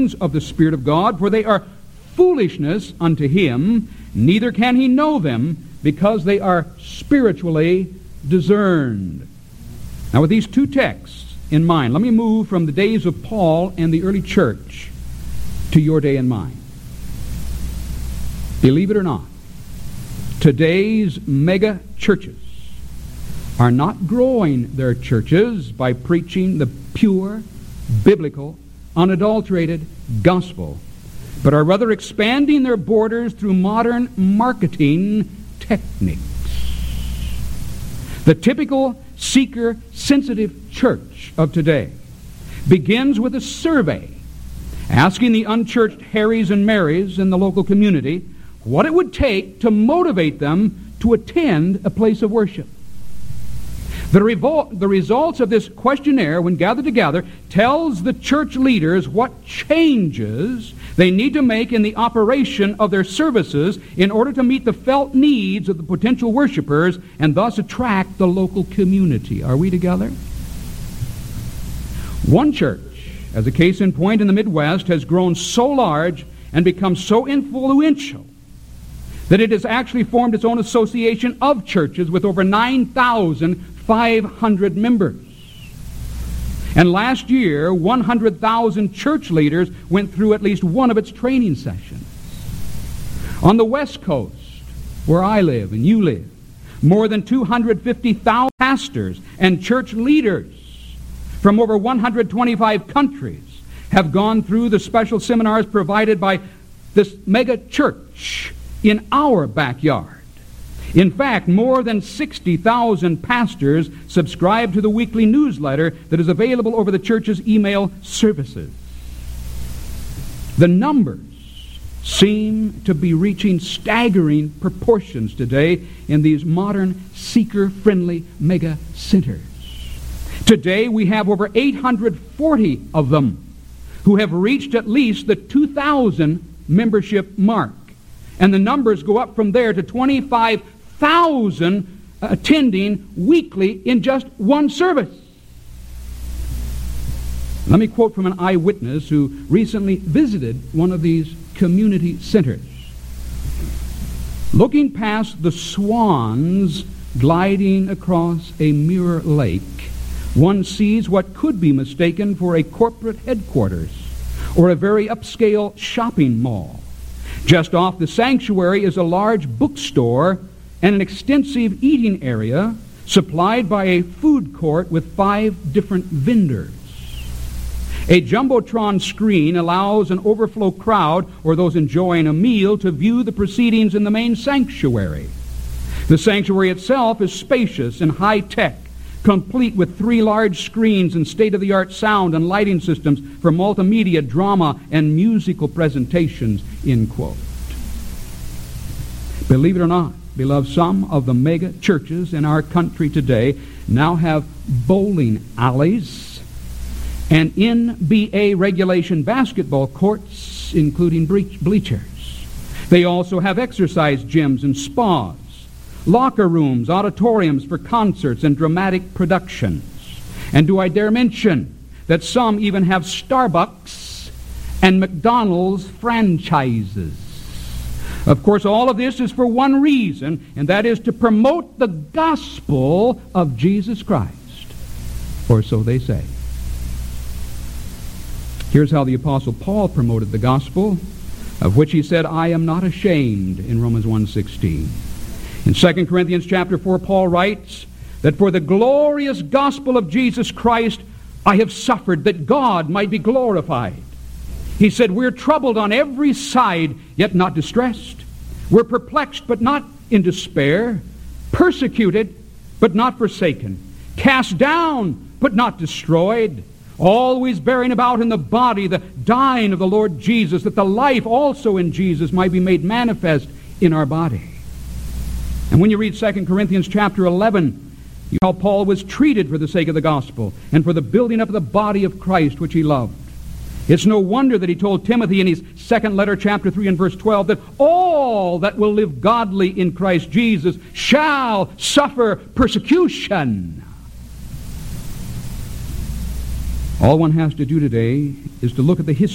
things of the Spirit of God, for they are foolishness unto him, neither can he know them, because they are spiritually discerned. Now, with these two texts in mind, let me move from the days of Paul and the early church to your day and mine. Believe it or not, today's mega churches are not growing their churches by preaching the pure, biblical, unadulterated gospel, but are rather expanding their borders through modern marketing techniques. The typical seeker-sensitive church of today begins with a survey asking the unchurched Harrys and Marys in the local community what it would take to motivate them to attend a place of worship. The results of this questionnaire, when gathered together, tells the church leaders what changes they need to make in the operation of their services in order to meet the felt needs of the potential worshipers and thus attract the local community. Are we together? One church, as a case in point in the Midwest, has grown so large and become so influential that it has actually formed its own association of churches with over 9,500 members. And last year, 100,000 church leaders went through at least one of its training sessions. On the West Coast, where I live and you live, more than 250,000 pastors and church leaders from over 125 countries have gone through the special seminars provided by this mega church in our backyard. In fact, more than 60,000 pastors subscribe to the weekly newsletter that is available over the church's email services. The numbers seem to be reaching staggering proportions today in these modern seeker-friendly mega centers. Today we have over 840 of them who have reached at least the 2,000 membership mark. And the numbers go up from there to 25,000 attending weekly in just one service. Let me quote from an eyewitness who recently visited one of these community centers. Looking past the swans gliding across a mirror lake, one sees what could be mistaken for a corporate headquarters or a very upscale shopping mall. Just off the sanctuary is a large bookstore and an extensive eating area supplied by a food court with 5 different vendors. A Jumbotron screen allows an overflow crowd or those enjoying a meal to view the proceedings in the main sanctuary. The sanctuary itself is spacious and high-tech, complete with 3 large screens and state-of-the-art sound and lighting systems for multimedia, drama, and musical presentations, end quote. Believe it or not, beloved, some of the mega churches in our country today now have bowling alleys and NBA regulation basketball courts, including bleachers. They also have exercise gyms and spas, locker rooms, auditoriums for concerts and dramatic productions. And do I dare mention that some even have Starbucks and McDonald's franchises? Of course, all of this is for one reason, and that is to promote the gospel of Jesus Christ, or so they say. Here's how the Apostle Paul promoted the gospel, of which he said, "I am not ashamed," in Romans 1:16. In 2 Corinthians chapter 4, Paul writes that for the glorious gospel of Jesus Christ I have suffered, that God might be glorified. He said, we're troubled on every side, yet not distressed. We're perplexed, but not in despair. Persecuted, but not forsaken. Cast down, but not destroyed. Always bearing about in the body the dying of the Lord Jesus, that the life also in Jesus might be made manifest in our body. And when you read 2 Corinthians chapter 11, you know how Paul was treated for the sake of the gospel and for the building up of the body of Christ which he loved. It's no wonder that he told Timothy in his second letter, chapter 3 and verse 12, that all that will live godly in Christ Jesus shall suffer persecution. All one has to do today is to look at the history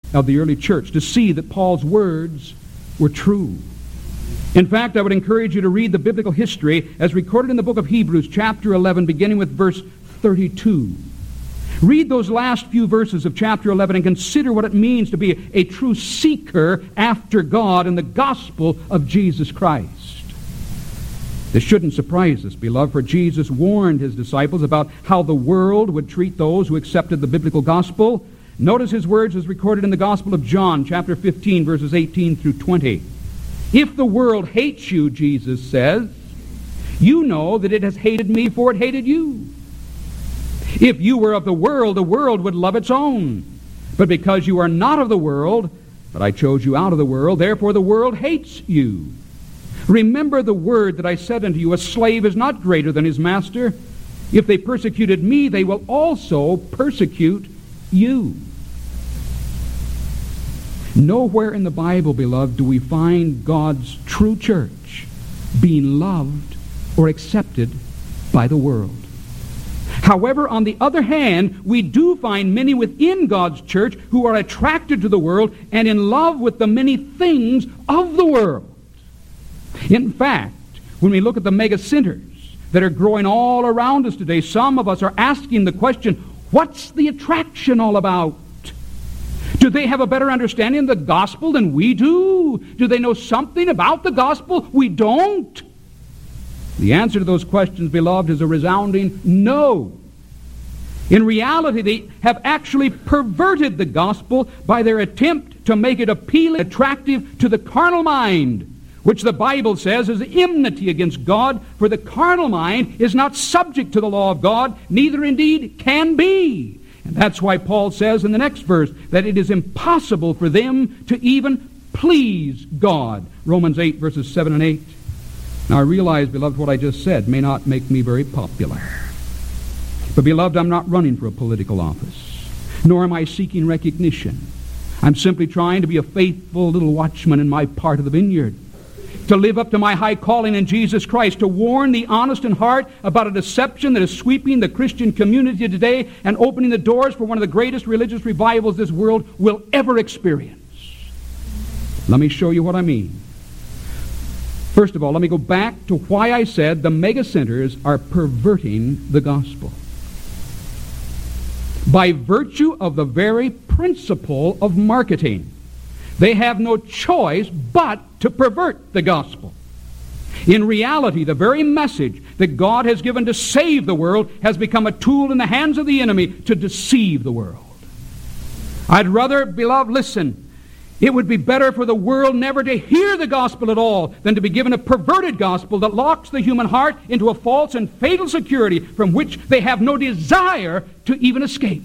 of the early church to see that Paul's words were true. In fact, I would encourage you to read the biblical history as recorded in the book of Hebrews, chapter 11, beginning with verse 32. Read those last few verses of chapter 11 and consider what it means to be a true seeker after God in the gospel of Jesus Christ. This shouldn't surprise us, beloved, for Jesus warned his disciples about how the world would treat those who accepted the biblical gospel. Notice his words as recorded in the Gospel of John, chapter 15, verses 18 through 20. If the world hates you, Jesus says, you know that it has hated me before it hated you. If you were of the world would love its own. But because you are not of the world, but I chose you out of the world, therefore the world hates you. Remember the word that I said unto you, a slave is not greater than his master. If they persecuted me, they will also persecute you. Nowhere in the Bible, beloved, do we find God's true church being loved or accepted by the world. However, on the other hand, we do find many within God's church who are attracted to the world and in love with the many things of the world. In fact, when we look at the mega centers that are growing all around us today, some of us are asking the question, what's the attraction all about? Do they have a better understanding of the gospel than we do? Do they know something about the gospel we don't? The answer to those questions, beloved, is a resounding no. In reality, they have actually perverted the gospel by their attempt to make it appealing, attractive to the carnal mind, which the Bible says is enmity against God, for the carnal mind is not subject to the law of God, neither indeed can be. And that's why Paul says in the next verse that it is impossible for them to even please God. Romans 8, verses 7 and 8. Now I realize, beloved, what I just said may not make me very popular. But, beloved, I'm not running for a political office, nor am I seeking recognition. I'm simply trying to be a faithful little watchman in my part of the vineyard, to live up to my high calling in Jesus Christ, to warn the honest in heart about a deception that is sweeping the Christian community today and opening the doors for one of the greatest religious revivals this world will ever experience. Let me show you what I mean. First of all, let me go back to why I said the mega centers are perverting the gospel. By virtue of the very principle of marketing, they have no choice but to pervert the gospel. In reality, the very message that God has given to save the world has become a tool in the hands of the enemy to deceive the world. I'd rather, beloved, listen, it would be better for the world never to hear the gospel at all than to be given a perverted gospel that locks the human heart into a false and fatal security from which they have no desire to even escape.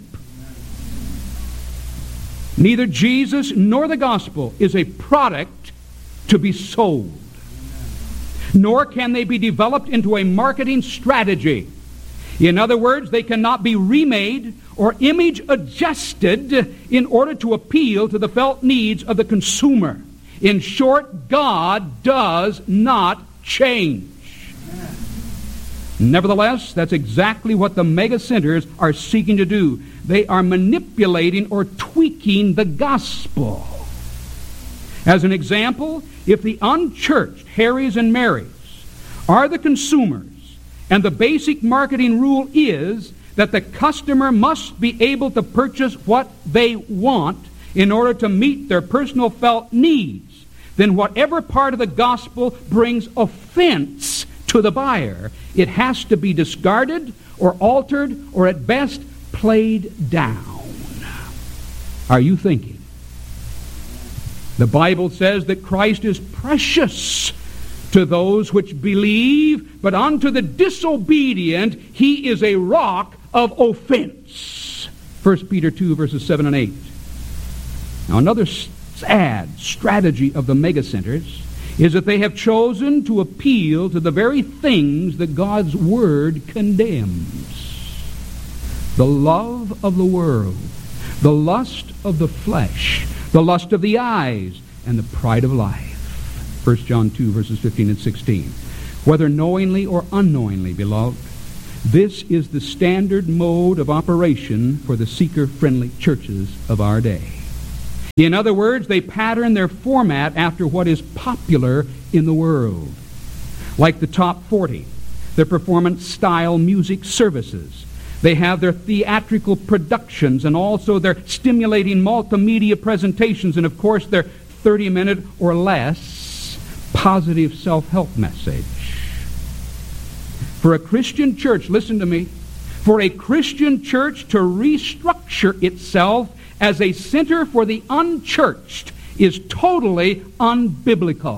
Neither Jesus nor the gospel is a product to be sold, nor can they be developed into a marketing strategy. In other words, they cannot be remade or image adjusted in order to appeal to the felt needs of the consumer. In short, God does not change. Nevertheless, that's exactly what the mega centers are seeking to do. They are manipulating or tweaking the gospel. As an example, if the unchurched Harrys and Marys are the consumers, and the basic marketing rule is that the customer must be able to purchase what they want in order to meet their personal felt needs, then whatever part of the gospel brings offense to the buyer, it has to be discarded or altered or at best played down. Are you thinking? The Bible says that Christ is precious to those which believe, but unto the disobedient he is a rock of offense. 1 Peter 2, verses 7 and 8. Now another sad strategy of the megacenters is that they have chosen to appeal to the very things that God's Word condemns. The love of the world, the lust of the flesh, the lust of the eyes, and the pride of life. 1 John 2, verses 15 and 16. Whether knowingly or unknowingly, beloved, this is the standard mode of operation for the seeker-friendly churches of our day. In other words, they pattern their format after what is popular in the world. Like the top 40, their performance-style music services. They have their theatrical productions and also their stimulating multimedia presentations and, of course, their 30-minute or less positive self-help message. For a Christian church, listen to me, for a Christian church to restructure itself as a center for the unchurched is totally unbiblical.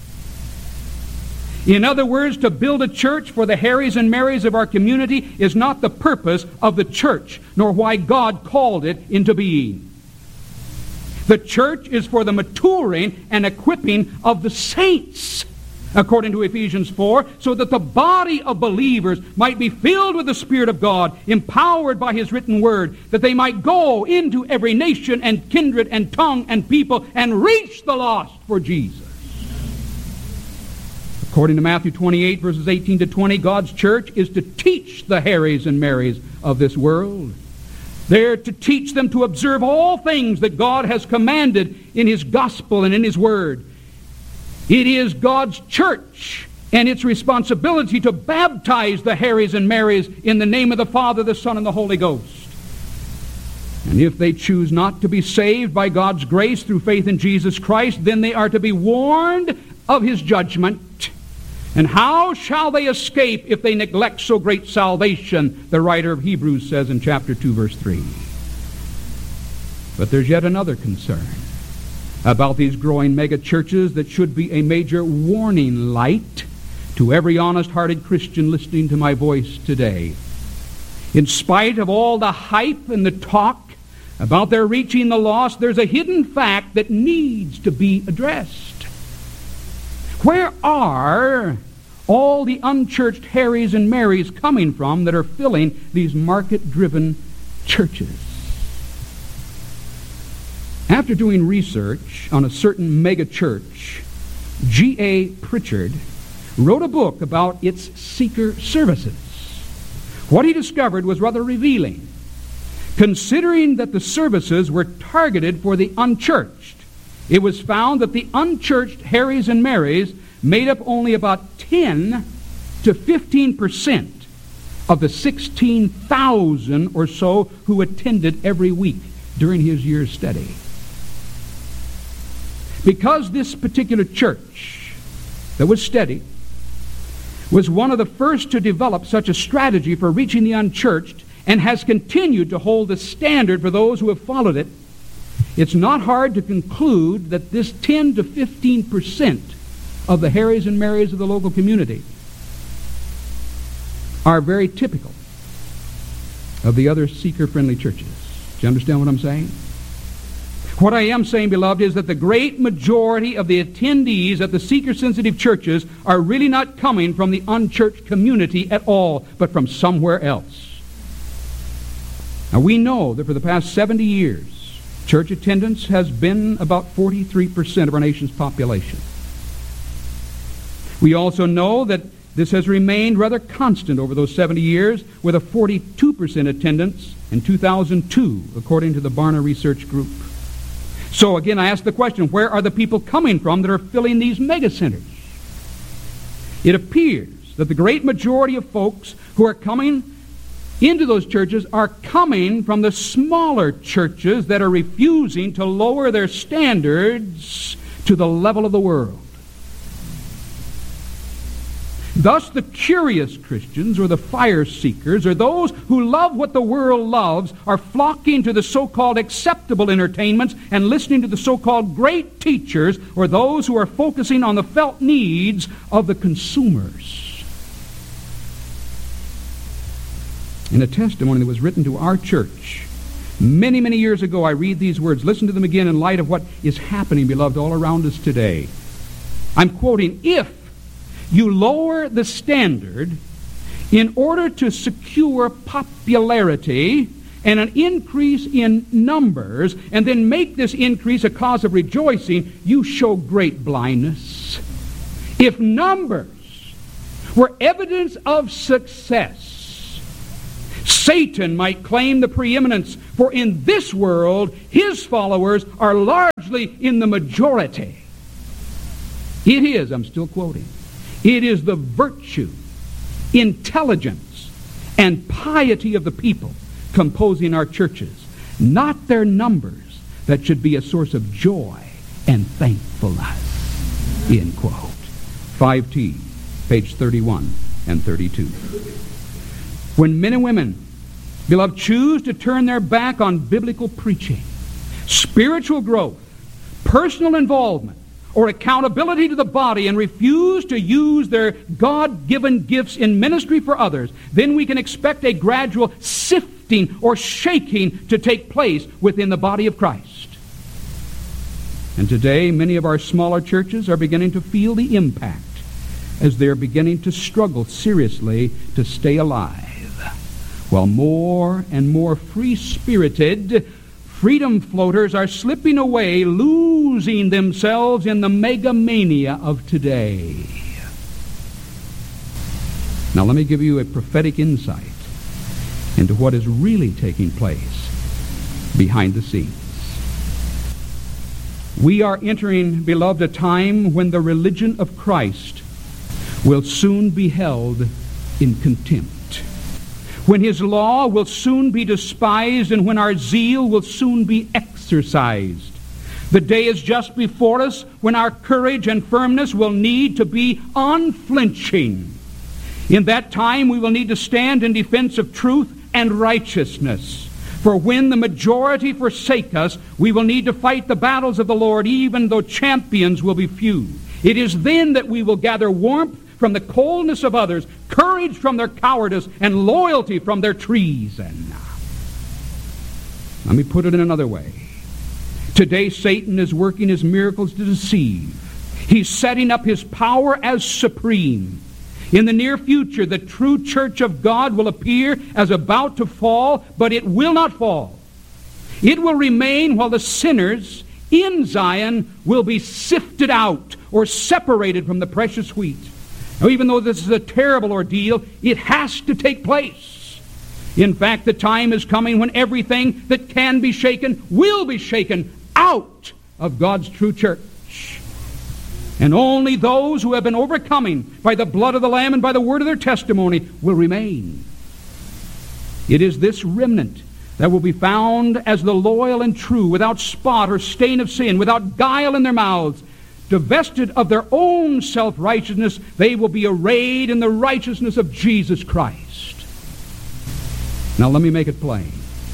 In other words, to build a church for the Harrys and Marys of our community is not the purpose of the church, nor why God called it into being. The church is for the maturing and equipping of the saints, according to Ephesians 4, so that the body of believers might be filled with the Spirit of God, empowered by His written word, that they might go into every nation and kindred and tongue and people and reach the lost for Jesus. According to Matthew 28, verses 18 to 20, God's church is to teach the Harrys and Marys of this world. They're to teach them to observe all things that God has commanded in His gospel and in His word. It is God's church and its responsibility to baptize the Harrys and Marys in the name of the Father, the Son, and the Holy Ghost. And if they choose not to be saved by God's grace through faith in Jesus Christ, then they are to be warned of His judgment. And how shall they escape if they neglect so great salvation? The writer of Hebrews says in chapter 2, verse 3. But there's yet another concern about these growing mega churches that should be a major warning light to every honest-hearted Christian listening to my voice today. In spite of all the hype and the talk about their reaching the lost, there's a hidden fact that needs to be addressed. Where are all the unchurched Harrys and Marys coming from that are filling these market-driven churches? After doing research on a certain mega church, G.A. Pritchard wrote a book about its seeker services. What he discovered was rather revealing, considering that the services were targeted for the unchurched. It was found that the unchurched Harrys and Marys made up only about 10 to 15% of the 16,000 or so who attended every week during his year's study. Because this particular church that was studied was one of the first to develop such a strategy for reaching the unchurched and has continued to hold the standard for those who have followed it, it's not hard to conclude that this 10 to 15% of the Harrys and Marys of the local community are very typical of the other seeker-friendly churches. Do you understand what I'm saying? What I am saying, beloved, is that the great majority of the attendees at the seeker-sensitive churches are really not coming from the unchurched community at all, but from somewhere else. Now, we know that for the past 70 years, church attendance has been about 43% of our nation's population. We also know that this has remained rather constant over those 70 years, with a 42% attendance in 2002, according to the Barna Research Group. So again, I ask the question, where are the people coming from that are filling these mega centers? It appears that the great majority of folks who are coming into those churches are coming from the smaller churches that are refusing to lower their standards to the level of the world. Thus, the curious Christians, or the fire seekers, or those who love what the world loves, are flocking to the so-called acceptable entertainments and listening to the so-called great teachers, or those who are focusing on the felt needs of the consumers. In a testimony that was written to our church many, many years ago, I read these words. Listen to them again in light of what is happening, beloved, all around us today. I'm quoting, "If you lower the standard in order to secure popularity and an increase in numbers, and then make this increase a cause of rejoicing, you show great blindness. If numbers were evidence of success, Satan might claim the preeminence, for in this world his followers are largely in the majority. It is, I'm still quoting, it is the virtue, intelligence, and piety of the people composing our churches, not their numbers, that should be a source of joy and thankfulness. End quote. 5T, page 31 and 32. When men and women, beloved, choose to turn their back on biblical preaching, spiritual growth, personal involvement, or accountability to the body, and refuse to use their God-given gifts in ministry for others, then we can expect a gradual sifting or shaking to take place within the body of Christ. And today, many of our smaller churches are beginning to feel the impact as they're beginning to struggle seriously to stay alive, while more and more free-spirited freedom floaters are slipping away, losing themselves in the megamania of today. Now let me give you a prophetic insight into what is really taking place behind the scenes. We are entering, beloved, a time when the religion of Christ will soon be held in contempt, when his law will soon be despised, and when our zeal will soon be exercised. The day is just before us when our courage and firmness will need to be unflinching. In that time we will need to stand in defense of truth and righteousness. For when the majority forsake us, we will need to fight the battles of the Lord, even though champions will be few. It is then that we will gather warmth from the coldness of others, courage from their cowardice, and loyalty from their treason. Let me put it in another way. Today Satan is working his miracles to deceive. He's setting up his power as supreme. In the near future, the true church of God will appear as about to fall, but it will not fall. It will remain while the sinners in Zion will be sifted out or separated from the precious wheat. Now, even though this is a terrible ordeal, it has to take place. In fact, the time is coming when everything that can be shaken will be shaken out of God's true church. And only those who have been overcoming by the blood of the Lamb and by the word of their testimony will remain. It is this remnant that will be found as the loyal and true, without spot or stain of sin, without guile in their mouths. Divested of their own self-righteousness, they will be arrayed in the righteousness of Jesus Christ. Now let me make it plain.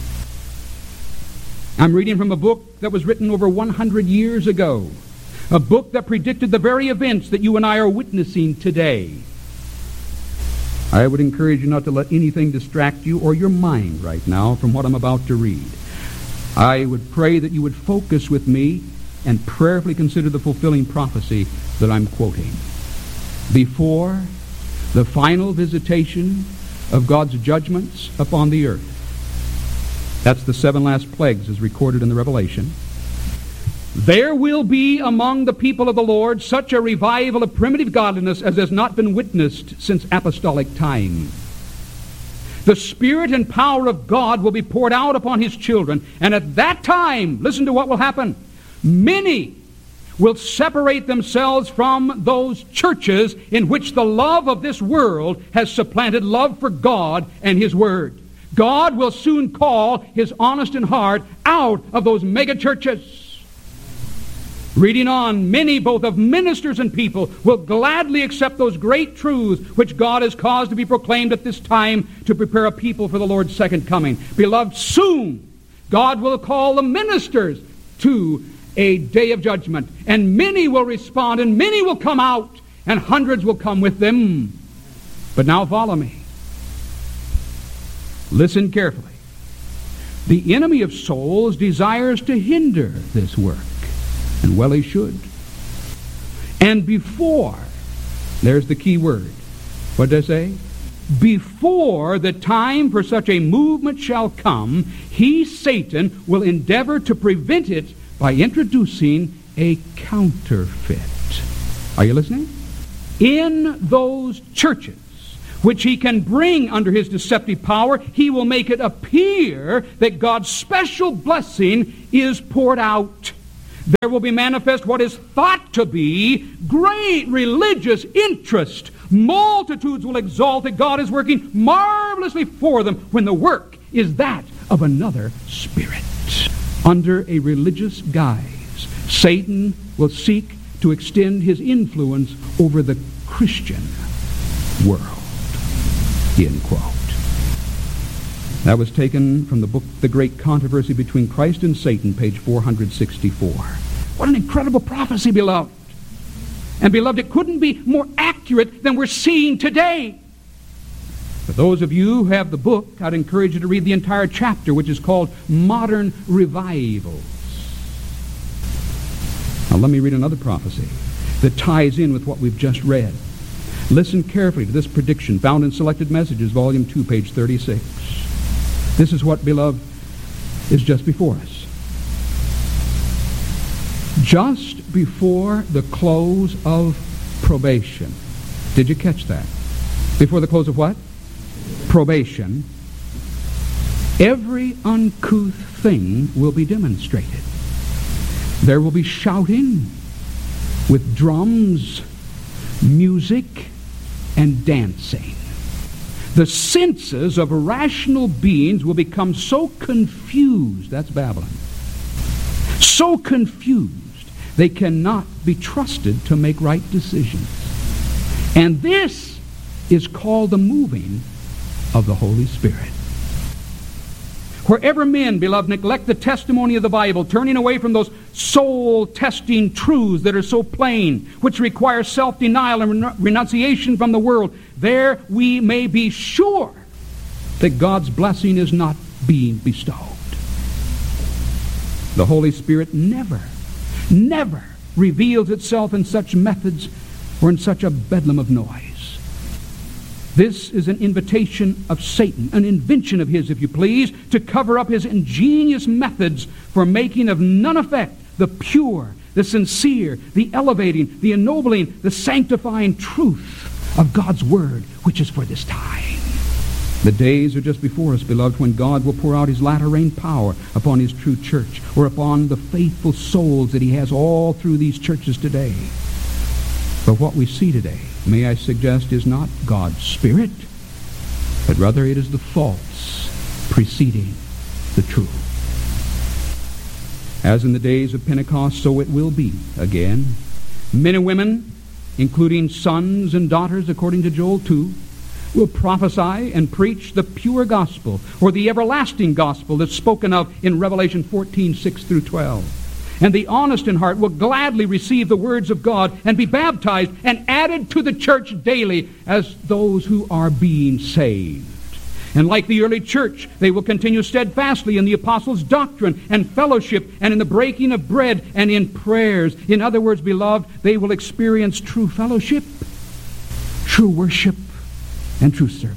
I'm reading from a book that was written over 100 years ago. A book that predicted the very events that you and I are witnessing today. I would encourage you not to let anything distract you or your mind right now from what I'm about to read. I would pray that you would focus with me and prayerfully consider the fulfilling prophecy that I'm quoting. Before the final visitation of God's judgments upon the earth, that's the 7 last plagues as recorded in the Revelation, there will be among the people of the Lord such a revival of primitive godliness as has not been witnessed since apostolic time. The Spirit and power of God will be poured out upon His children, and at that time, listen to what will happen. Many will separate themselves from those churches in which the love of this world has supplanted love for God and His Word. God will soon call His honest and heart out of those mega churches. Reading on, many both of ministers and people will gladly accept those great truths which God has caused to be proclaimed at this time to prepare a people for the Lord's second coming. Beloved, soon God will call the ministers to a day of judgment, and many will respond, and many will come out, and hundreds will come with them. But now follow me. Listen carefully. The enemy of souls desires to hinder this work, and well he should. And before, there's the key word. What did I say? Before the time for such a movement shall come, he, Satan, will endeavor to prevent it by introducing a counterfeit. Are you listening? In those churches which he can bring under his deceptive power, he will make it appear that God's special blessing is poured out. There will be manifest what is thought to be great religious interest. Multitudes will exalt that God is working marvelously for them when the work is that of another spirit. Under a religious guise, Satan will seek to extend his influence over the Christian world. End quote. That was taken from the book The Great Controversy Between Christ and Satan, page 464. What an incredible prophecy, beloved. And beloved, it couldn't be more accurate than we're seeing today. For those of you who have the book, I'd encourage you to read the entire chapter, which is called Modern Revivals. Now let me read another prophecy that ties in with what we've just read. Listen carefully to this prediction found in Selected Messages, Volume 2, page 36. This is what, beloved, is just before us. Just before the close of probation. Did you catch that? Before the close of what? Probation. Every uncouth thing will be demonstrated. There will be shouting with drums, music, and dancing. The senses of rational beings will become so confused, that's Babylon, so confused they cannot be trusted to make right decisions. And this is called the moving of the Holy Spirit. Wherever men, beloved, neglect the testimony of the Bible, turning away from those soul-testing truths that are so plain, which require self-denial and renunciation from the world, there we may be sure that God's blessing is not being bestowed. The Holy Spirit never reveals itself in such methods or in such a bedlam of noise. This is an invitation of Satan, an invention of his, if you please, to cover up his ingenious methods for making of none effect the pure, the sincere, the elevating, the ennobling, the sanctifying truth of God's Word, which is for this time. The days are just before us, beloved, when God will pour out his latter rain power upon his true church, or upon the faithful souls that he has all through these churches today. But what we see today, may I suggest, is not God's Spirit, but rather it is the false preceding the true. As in the days of Pentecost, so it will be again. Men and women, including sons and daughters, according to Joel 2, will prophesy and preach the pure gospel, or the everlasting gospel that's spoken of in Revelation 14, 6 through 12. And the honest in heart will gladly receive the words of God and be baptized and added to the church daily as those who are being saved. And like the early church, they will continue steadfastly in the apostles' doctrine and fellowship and in the breaking of bread and in prayers. In other words, beloved, they will experience true fellowship, true worship, and true service.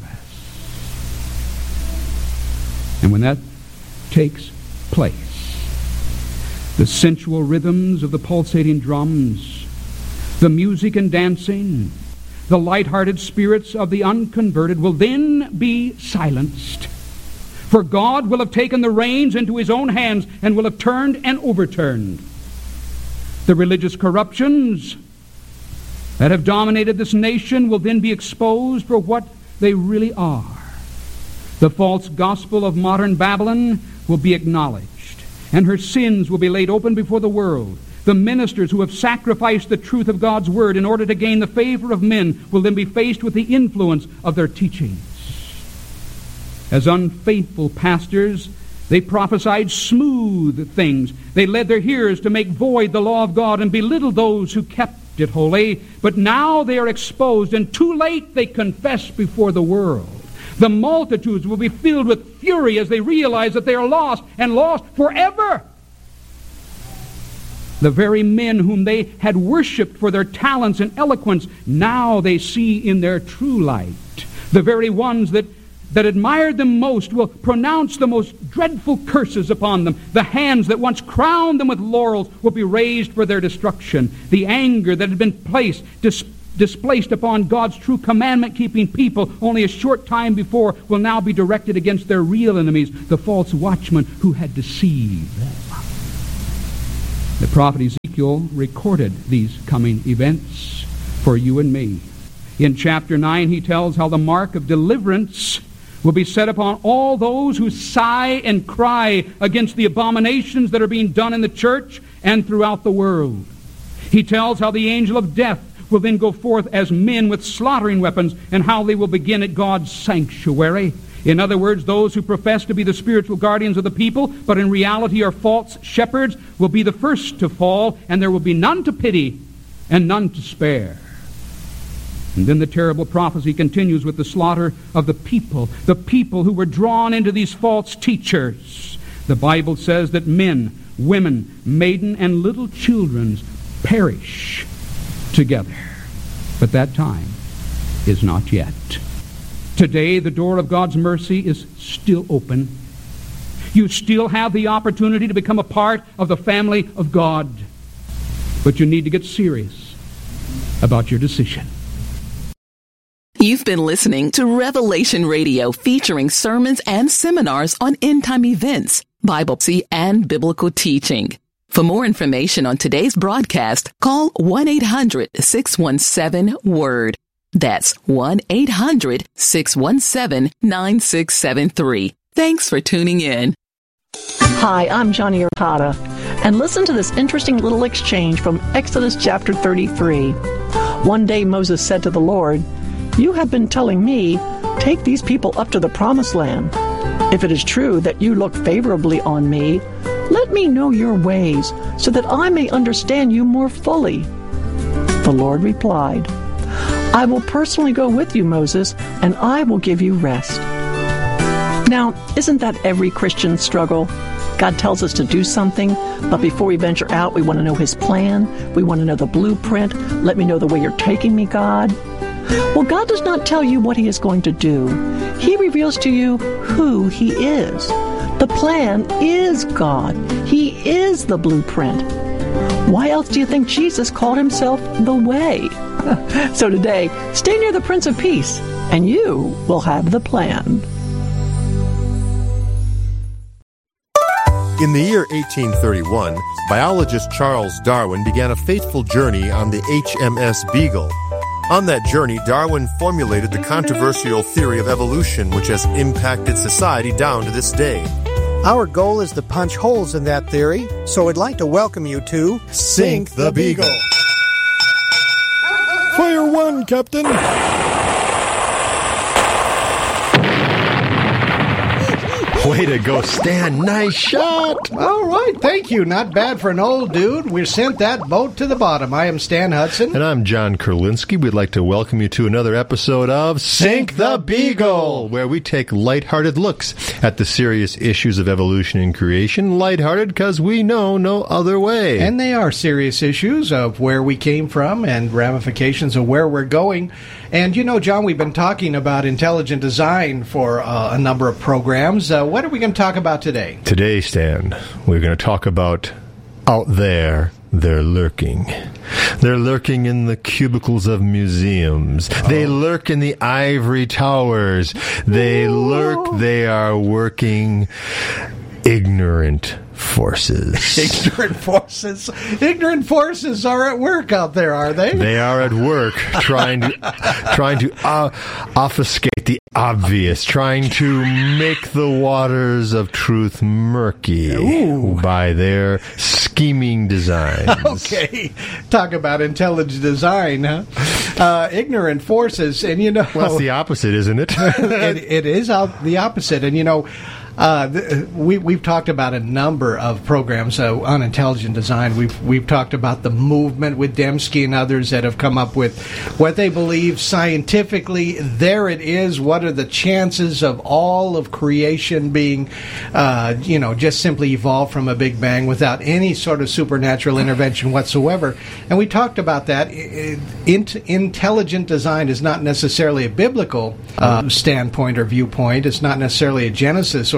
And when that takes place, the sensual rhythms of the pulsating drums, the music and dancing, the light-hearted spirits of the unconverted will then be silenced. For God will have taken the reins into his own hands and will have turned and overturned. The religious corruptions that have dominated this nation will then be exposed for what they really are. The false gospel of modern Babylon will be acknowledged, and her sins will be laid open before the world. The ministers who have sacrificed the truth of God's Word in order to gain the favor of men will then be faced with the influence of their teachings. As unfaithful pastors, they prophesied smooth things. They led their hearers to make void the law of God and belittle those who kept it holy. But now they are exposed, and too late they confess before the world. The multitudes will be filled with fury as they realize that they are lost, and lost forever. The very men whom they had worshipped for their talents and eloquence, now they see in their true light. The very ones that admired them most will pronounce the most dreadful curses upon them. The hands that once crowned them with laurels will be raised for their destruction. The anger that had been placed displaced upon God's true commandment-keeping people only a short time before will now be directed against their real enemies, the false watchmen who had deceived them. The prophet Ezekiel recorded these coming events for you and me. In chapter 9, he tells how the mark of deliverance will be set upon all those who sigh and cry against the abominations that are being done in the church and throughout the world. He tells how the angel of death will then go forth as men with slaughtering weapons, and how they will begin at God's sanctuary. In other words, those who profess to be the spiritual guardians of the people, but in reality are false shepherds, will be the first to fall, and there will be none to pity and none to spare. And then the terrible prophecy continues with the slaughter of the people who were drawn into these false teachers. The Bible says that men, women, maiden, and little children perish together. But that time is not yet. Today, the door of God's mercy is still open. You still have the opportunity to become a part of the family of God. But you need to get serious about your decision. You've been listening to Revelation Radio, featuring sermons and seminars on end-time events, Bible and biblical teaching. For more information on today's broadcast, call 1-800-617-WORD. That's 1-800-617-9673. Thanks for tuning in. Hi, I'm Johnny Arpata, and listen to this interesting little exchange from Exodus chapter 33. One day Moses said to the Lord, "You have been telling me, take these people up to the promised land. If it is true that you look favorably on me, let me know your ways, so that I may understand you more fully." The Lord replied, "I will personally go with you, Moses, and I will give you rest." Now, isn't that every Christian's struggle? God tells us to do something, but before we venture out, we want to know His plan. We want to know the blueprint. Let me know the way you're taking me, God. Well, God does not tell you what He is going to do. He reveals to you who He is. The plan is God. He is the blueprint. Why else do you think Jesus called Himself the Way? So today, stay near the Prince of Peace, and you will have the plan. In the year 1831, biologist Charles Darwin began a fateful journey on the HMS Beagle. On that journey, Darwin formulated the controversial theory of evolution, which has impacted society down to this day. Our goal is to punch holes in that theory, so I'd like to welcome you to Sink the Beagle. Fire one, Captain. Way to go, Stan. Nice shot. All right, thank you. Not bad for an old dude. We sent that boat to the bottom. I am Stan Hudson. And I'm John Kurlinski. We'd like to welcome you to another episode of Sink the Beagle, where we take lighthearted looks at the serious issues of evolution and creation. Lighthearted because we know no other way. And they are serious issues of where we came from and ramifications of where we're going. And you know, John, we've been talking about intelligent design for a number of programs. What are we going to talk about today? Today, Stan, we're going to talk about out there. They're lurking. They're lurking in the cubicles of museums. Oh. They lurk in the ivory towers. They lurk. They are working. Ignorant forces. Ignorant forces. Ignorant forces are at work out there, are they? They are at work trying to obfuscate the obvious, trying to make the waters of truth murky by their scheming designs. Okay. Talk about intelligent design, huh? Ignorant forces, and you know... Well, that's the opposite, isn't it? It is the opposite, and you know... We've talked about a number of programs on intelligent design. We've talked about the movement with Dembski and others that have come up with what they believe scientifically. There it is. What are the chances of all of creation being, just simply evolved from a Big Bang without any sort of supernatural intervention whatsoever? And we talked about that. Intelligent design is not necessarily a biblical standpoint or viewpoint. It's not necessarily a Genesis or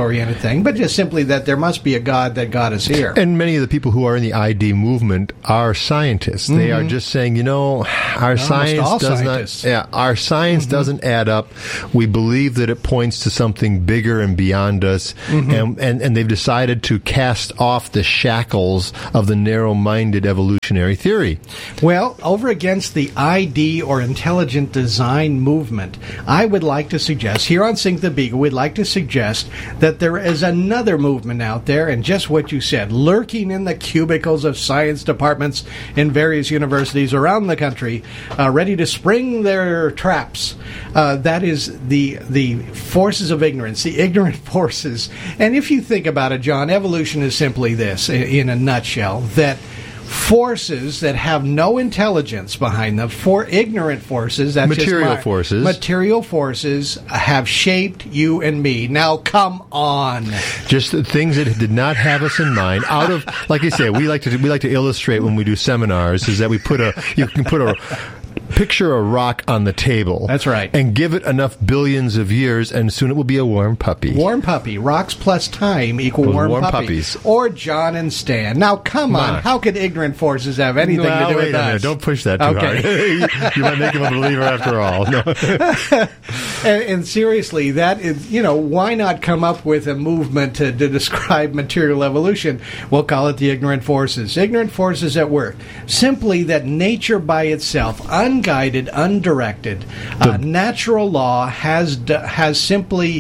science-oriented thing, but just simply that there must be a God, that God is here. And many of the people who are in the ID movement are scientists. They are just saying, our science does scientists. not. Yeah, our science doesn't add up. We believe that it points to something bigger and beyond us, and they've decided to cast off the shackles of the narrow-minded evolutionary theory. Well, over against the ID or intelligent design movement, I would like to suggest, here on Sink the Beagle, we'd like to suggest that there is another movement out there, and just what you said, lurking in the cubicles of science departments in various universities around the country, ready to spring their traps. That is the forces of ignorance, the ignorant forces. And if you think about it, John, evolution is simply this, in a nutshell, that forces that have no intelligence behind them, for ignorant forces, that's material forces have shaped you and me. Now, come on. Just things that did not have us in mind. Out of, like I say, we like to illustrate when we do seminars, is that you can put a picture a rock on the table. That's right. And give it enough billions of years, and soon it will be a warm puppy. Warm puppy. Rocks plus time equal warm puppies. Or John and Stan. Now, come on. How could ignorant forces have anything to do with that? Minute. Don't push that too hard. You might make him a believer after all. No. And seriously, that is, why not come up with a movement to describe material evolution? We'll call it the ignorant forces. Ignorant forces at work. Simply that nature by itself, unguided, undirected, natural law has simply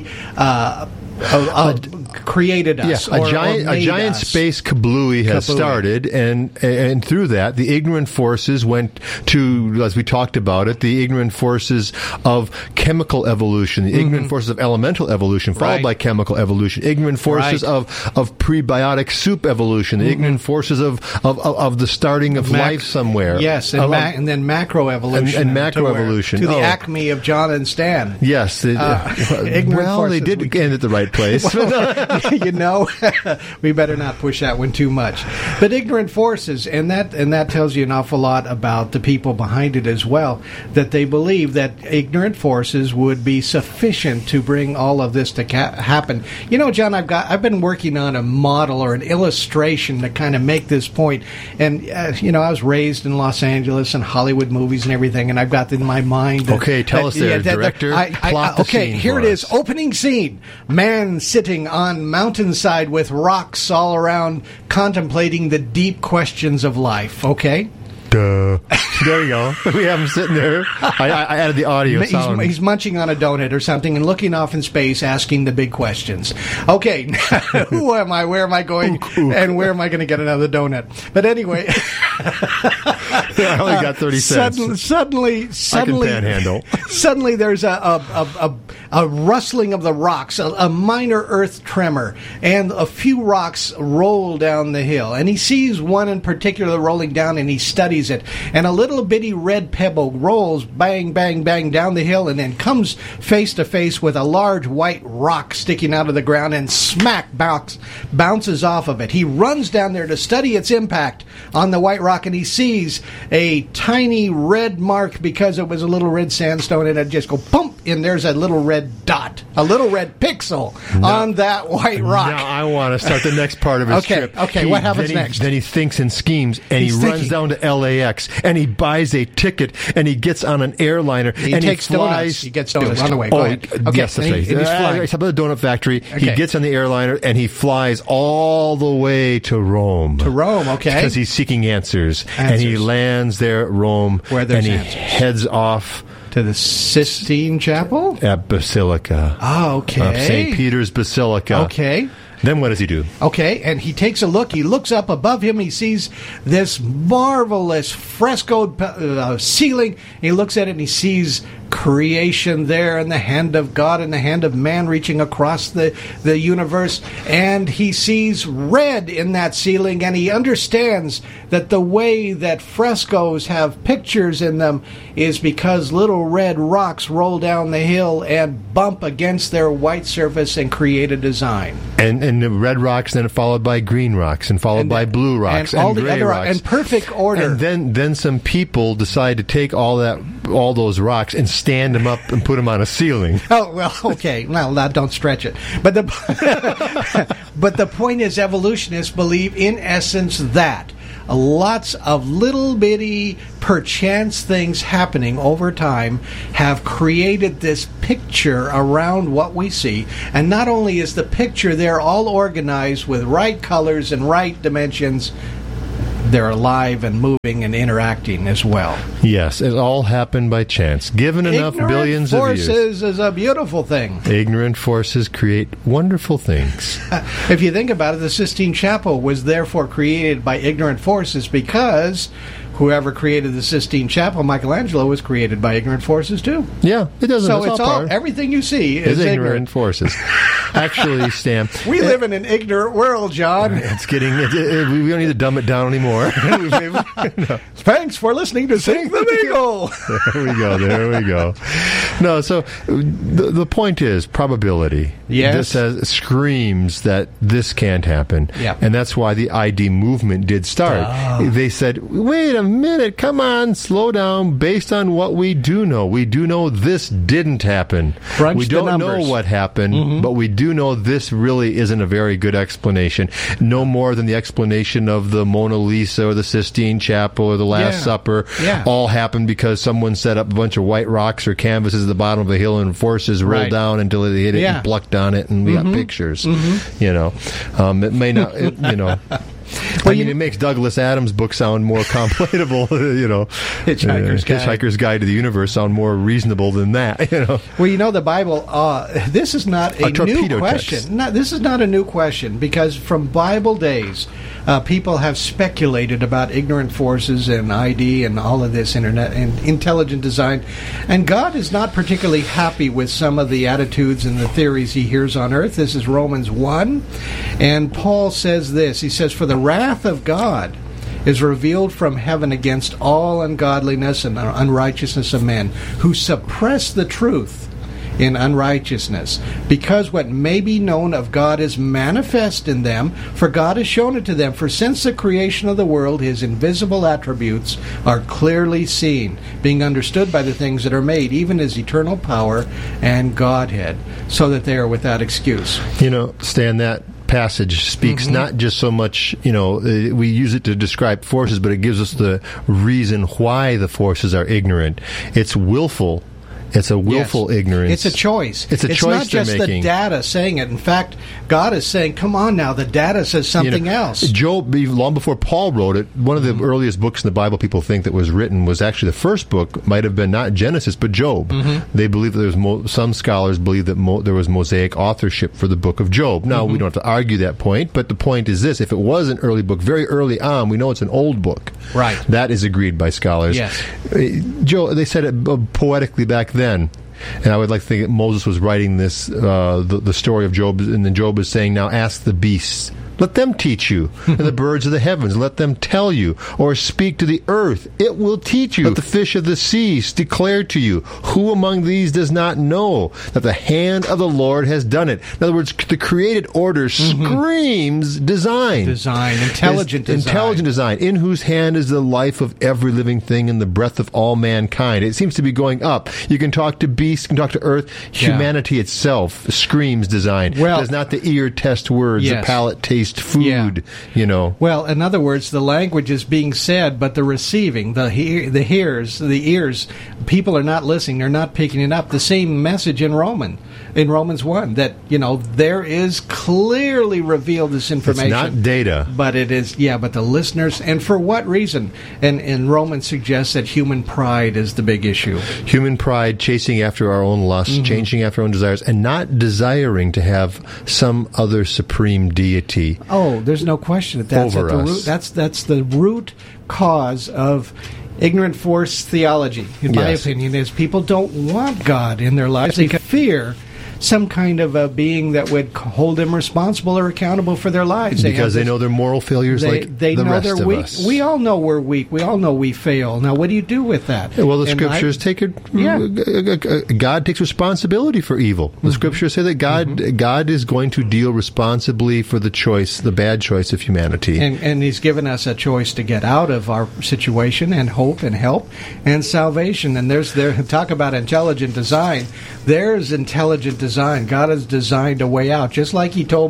created us. Yeah, a giant space kablooey has started, and through that, the ignorant forces went to, as we talked about it, the ignorant forces of chemical evolution, the ignorant forces of elemental evolution, followed by chemical evolution, ignorant forces of prebiotic soup evolution, the ignorant forces of the starting of life somewhere. Yes, and then macroevolution. And macroevolution. To the acme of John and Stan. Yes. They did end at the right place. We better not push that one too much. But ignorant forces, and that tells you an awful lot about the people behind it as well, that they believe that ignorant forces would be sufficient to bring all of this to happen. John, I've been working on a model or an illustration to kind of make this point. And I was raised in Los Angeles and Hollywood movies and everything, and I've got in my mind. Okay, tell us there, director. Plot the scene. Here it is. Opening scene. Man sitting on mountainside with rocks all around, contemplating the deep questions of life. Okay? Duh. There you go. We have him sitting there. I added the audio sound. He's munching on a donut or something and looking off in space, asking the big questions. Okay, who am I? Where am I going? And where am I going to get another donut? But anyway, I only got 30 cents. Suddenly, I can panhandle. Suddenly, there's a rustling of the rocks, a minor earth tremor, and a few rocks roll down the hill. And he sees one in particular rolling down, and he studies it. And a little bitty red pebble rolls bang, bang, bang down the hill, and then comes face to face with a large white rock sticking out of the ground, and smack bounces off of it. He runs down there to study its impact on the white rock, and he sees a tiny red mark because it was a little red sandstone, and it just go bump, and there's a little red dot, a little red pixel on that white rock. Now I want to start the next part of his trip. Okay, what happens next? Then he thinks and schemes, and he runs down to LAX, and he buys a ticket, and he gets on an airliner, and takes he flies. Donuts. He gets donuts. Run away. Go ahead. Okay, yes, that's right. He's flying. He's up at the donut factory. Okay. He gets on the airliner, and he flies all the way to Rome. Okay. Because he's seeking answers. And he lands there at Rome, where there's and he heads off to the Sistine Chapel? At Basilica. Oh, okay. St. Peter's Basilica. Okay. Then what does he do? Okay, and he takes a look. He looks up above him. He sees this marvelous frescoed ceiling. He looks at it, and he sees creation there in the hand of God and the hand of man reaching across the universe. And he sees red in that ceiling, and he understands that the way that frescoes have pictures in them is because little red rocks roll down the hill and bump against their white surface and create a design. And the red rocks, then followed by green rocks, and followed by blue rocks, and all gray the other rocks. in perfect order. And then some people decide to take all that all those rocks and stand them up and put them on a ceiling. Oh, well, okay. Well, now don't stretch it. But the point is, evolutionists believe, in essence, that lots of little bitty perchance things happening over time have created this picture around what we see. And not only is the picture there all organized with right colors and right dimensions, they're alive and moving and interacting as well. Yes, it all happened by chance. Given enough billions of years. Ignorant forces is a beautiful thing. Ignorant forces create wonderful things. If you think about it, the Sistine Chapel was therefore created by ignorant forces because whoever created the Sistine Chapel, Michelangelo, was created by ignorant forces too. Yeah, it doesn't. So it's all everything you see is ignorant forces. Actually, Stan, we live in an ignorant world, John. It's getting. We don't need to dumb it down anymore. No. Thanks for listening to Sink the Beagle. There we go. No, so the point is probability. Yes. This screams that this can't happen. Yeah. And that's why the ID movement did start. Oh. They said, wait a minute, come on, slow down. Based on what we do know this didn't happen. Crunch we don't know what happened, but we do know this really isn't a very good explanation. No more than the explanation of the Mona Lisa or the Sistine Chapel or the Last Supper all happened because someone set up a bunch of white rocks or canvases at the bottom of a hill and forces rolled down until they hit it and plucked on it, and we got pictures. You know, it may not. It makes Douglas Adams' book sound more completable. You know, Hitchhiker's Guide to the Universe sound more reasonable than that. You know. Well, the Bible. This is not a new question. This is not a new question because from Bible days, people have speculated about ignorant forces and ID and all of this internet and intelligent design, and God is not particularly happy with some of the attitudes and the theories he hears on earth. This is Romans 1, and Paul says this. He says, "For the wrath of God is revealed from heaven against all ungodliness and unrighteousness of men, who suppress the truth in unrighteousness, because what may be known of God is manifest in them, for God has shown it to them. For since the creation of the world, his invisible attributes are clearly seen, being understood by the things that are made, even his eternal power and Godhead, so that they are without excuse." You know, Stan, that passage speaks not just so much, we use it to describe forces, but it gives us the reason why the forces are ignorant. It's willful. It's a willful ignorance. It's a choice. It's choice not just the data saying it. In fact, God is saying, come on now, the data says something else. Job, long before Paul wrote it, one of the earliest books in the Bible people think that was written was actually the first book, might have been not Genesis, but Job. They believe that there's some scholars believe that there was Mosaic authorship for the book of Job. Now, we don't have to argue that point, but the point is this. If it was an early book, very early on, we know it's an old book. Right. That is agreed by scholars. Yes. Job, they said it poetically back then. And I would like to think that Moses was writing this, the story of Job, and then Job is saying, now ask the beasts. Let them teach you, and the birds of the heavens, let them tell you, or speak to the earth, it will teach you. Let the fish of the seas declare to you. Who among these does not know that the hand of the Lord has done it? In other words, the created order screams design. Intelligent design, in whose hand is the life of every living thing and the breath of all mankind. It seems to be going up. You can talk to beasts, you can talk to earth. Humanity itself screams design. Well, does not the ear test words, the palate taste food, Well, in other words, the language is being said, but the receiving, the ears, people are not listening, they're not picking it up. The same message in Romans 1, that, there is clearly revealed this information. It's not data. But it is, but the listeners, and for what reason? And Romans suggests that human pride is the big issue. Human pride, chasing after our own lusts, changing after our own desires, and not desiring to have some other supreme deity. Oh, there's no question that that's over at the us. root. That's the root cause of ignorant force theology, in my opinion, is people don't want God in their lives. They fear some kind of a being that would hold them responsible or accountable for their lives. Because they know their moral failures like the know rest they're of weak. us. We all know we're weak. We all know we fail. Now, what do you do with that? Well, the Scriptures take it. Yeah. God takes responsibility for evil. The Scriptures say that God is going to deal responsibly for the bad choice of humanity. And He's given us a choice to get out of our situation and hope and help and salvation. And talk about intelligent design. There's intelligent design. God has designed a way out, just like He told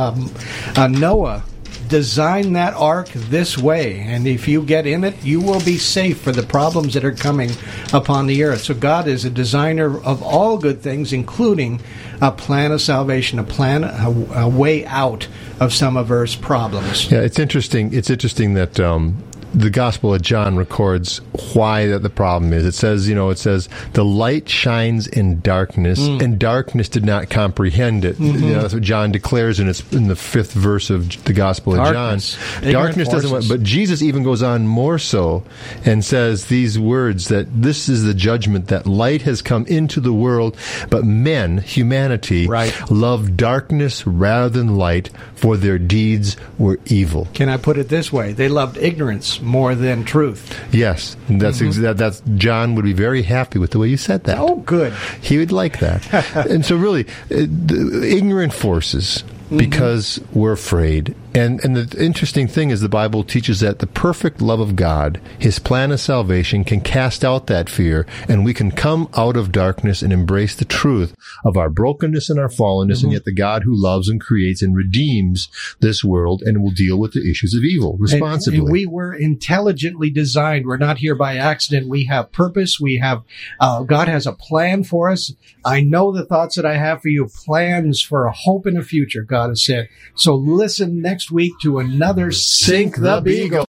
Noah, design that ark this way, and if you get in it, you will be safe for the problems that are coming upon the earth. So God is a designer of all good things, including a plan of salvation, a way out of some of Earth's problems. Yeah, it's interesting. It's interesting that the Gospel of John records why that the problem is. It says, the light shines in darkness, and darkness did not comprehend it. That's what John declares in the 5th verse of the Gospel of John. Darkness doesn't want, but Jesus even goes on more so and says these words, that this is the judgment, that light has come into the world, but men, humanity, love darkness rather than light, for their deeds were evil. Can I put it this way? They loved ignorance more than truth. Yes, that's that's John would be very happy with the way you said that. Oh, good. He would like that. And so really, the ignorant forces, because we're afraid. And the interesting thing is the Bible teaches that the perfect love of God, His plan of salvation, can cast out that fear, and we can come out of darkness and embrace the truth of our brokenness and our fallenness, and yet the God who loves and creates and redeems this world and will deal with the issues of evil responsibly. And we were intelligently designed. We're not here by accident. We have purpose. We have God has a plan for us. I know the thoughts that I have for you, plans for a hope in the future, God has said. So listen next week to another Sink the Beagle.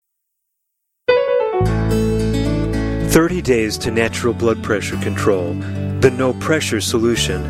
30 Days to Natural Blood Pressure Control, the No Pressure Solution.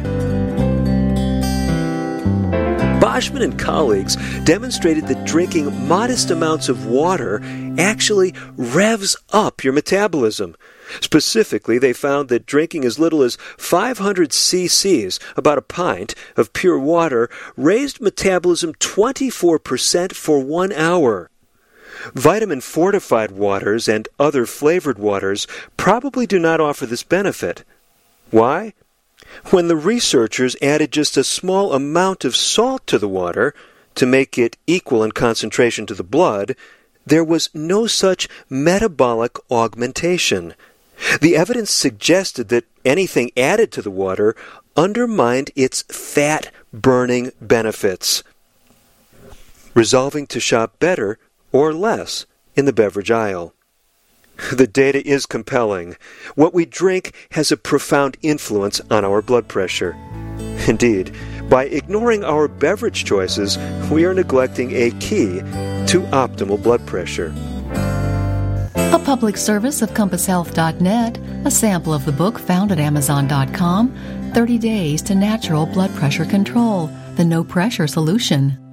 Boschman and colleagues demonstrated that drinking modest amounts of water actually revs up your metabolism. Specifically, they found that drinking as little as 500 cc's, about a pint, of pure water raised metabolism 24% for 1 hour. Vitamin-fortified waters and other flavored waters probably do not offer this benefit. Why? When the researchers added just a small amount of salt to the water to make it equal in concentration to the blood, there was no such metabolic augmentation. The evidence suggested that anything added to the water undermined its fat-burning benefits. Resolving to shop better or less in the beverage aisle. The data is compelling. What we drink has a profound influence on our blood pressure. Indeed, by ignoring our beverage choices, we are neglecting a key to optimal blood pressure. A public service of CompassHealth.net, a sample of the book found at Amazon.com, 30 Days to Natural Blood Pressure Control, the No Pressure Solution.